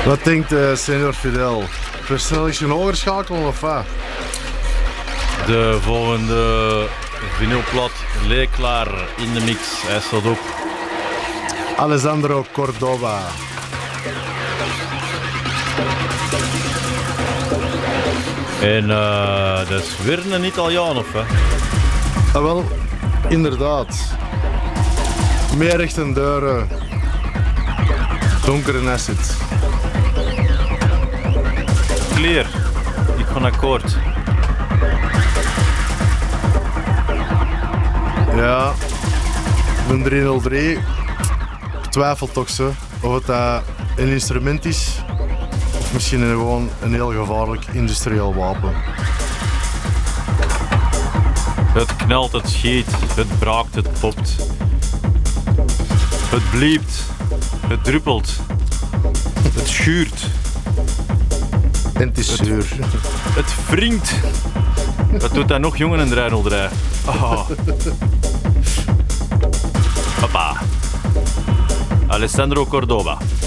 Wat denkt senior Fidel? Versnelling hoger schakelen of wat? De volgende vinylplat leek klaar in de mix. Hij staat op. Alessandro Cordova. En dat is weer een Italiaan, of hè? Ah, wel, inderdaad. Meer recht en deuren. Donkere acid. Clear. Ik ga akkoord. Ja, een 303. Ik twijfel toch zo of het een instrument is of misschien gewoon een heel gevaarlijk industrieel wapen. Het knalt, het schiet, het braakt, het popt. Het bliept, het druppelt, het schuurt. En het is zuur. Het wringt. Wat doet dat nog, jongen, een 303? Oh. Papa. Alessandro Cordova.